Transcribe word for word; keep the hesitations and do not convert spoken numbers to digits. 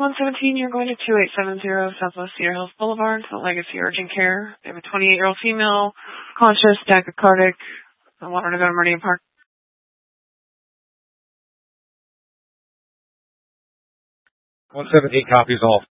one seventeen, you're going to two eight seven zero Southwest Cedar Hills Boulevard, Salt Legacy Urgent Care. They have a twenty-eight-year-old female, conscious, tachycardic. I want her to go to Meridian Park. one seventeen copies all.